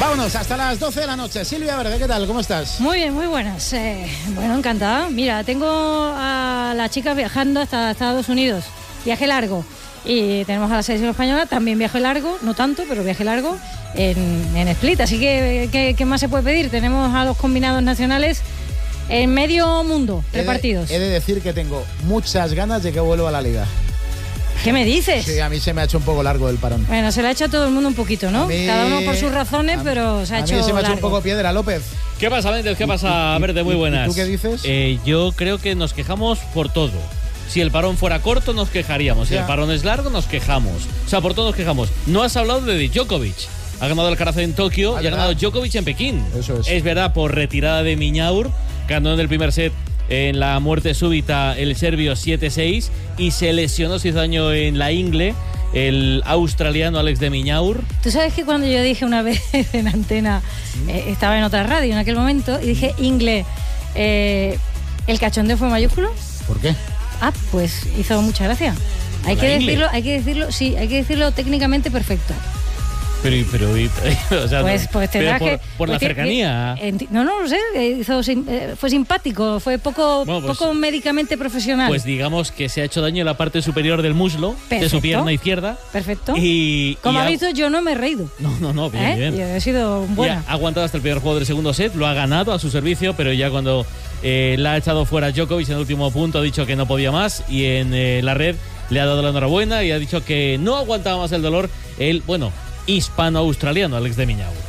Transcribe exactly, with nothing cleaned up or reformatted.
Vámonos, hasta las doce de la noche. Silvia Verde, ¿qué tal? ¿Cómo estás? Muy bien, muy buenas. Eh, bueno, encantada. Mira, tengo a las chicas viajando hasta Estados Unidos. Viaje largo. Y tenemos a la selección española, también viaje largo, no tanto, pero viaje largo, en, en Split. Así que, ¿qué, ¿qué más se puede pedir? Tenemos a los combinados nacionales en medio mundo, repartidos. He de, he de decir que tengo muchas ganas de que vuelva a la Liga. ¿Qué me dices? Sí, a mí se me ha hecho un poco largo el parón. Bueno, se le ha hecho a todo el mundo un poquito, ¿no? Mí, Cada uno por sus razones, a, pero se ha a hecho A mí se me ha hecho largo. un poco piedra, López. ¿Qué pasa, Méndez? ¿Qué pasa, ¿Y, Verde? Muy buenas. ¿Y tú qué dices? Eh, yo creo que nos quejamos por todo. Si el parón fuera corto, nos quejaríamos. Si ya. el parón es largo, nos quejamos. O sea, por todo nos quejamos. No has hablado de Djokovic. Ha ganado el Alcaraz en Tokio Ah, y ha ganado Djokovic en Pekín. Eso es. Es verdad, por retirada de Miñaur. Ganó en el primer set en la muerte súbita el serbio siete seis y se lesionó, se hizo daño en la ingle el australiano Alex de Miñaur. Tú sabes que cuando yo dije una vez en antena, eh, estaba en otra radio en aquel momento, y dije inglés, eh, ¿el cachondeo fue mayúsculo? ¿Por qué? Ah, pues hizo mucha gracia. Hay ¿La que ingle? decirlo, hay que decirlo, sí, hay que decirlo técnicamente perfecto. Pero, pero, o sea, Pues, no, pues pero tendrás por, que. por pues la ti- cercanía. eh, enti- No, no lo sé. eh, Hizo, sim- eh, fue simpático, fue poco, Bueno, pues- poco médicamente profesional. Pues digamos que se ha hecho daño en la parte superior del muslo, de Perfecto. su pierna izquierda. Perfecto. Y, Como y ha ha- visto, yo no me he reído. No, no, no, bien, ¿eh? bien. Yo he sido Y buena. ha aguantado hasta el primer juego del segundo set, lo ha ganado a su servicio, pero ya cuando eh, la ha echado fuera Djokovic en el último punto ha dicho que no podía más y en eh, la red le ha dado la enhorabuena y ha dicho que no aguantaba más el dolor el, bueno, hispano-australiano Alex de Miñaur.